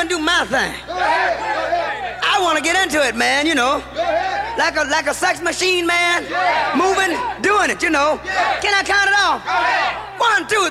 gonna do my thing. I wanna get into it, man, you know. Like a sex machine, man. Moving, doing it, you know. Can I count it off? 1, 2,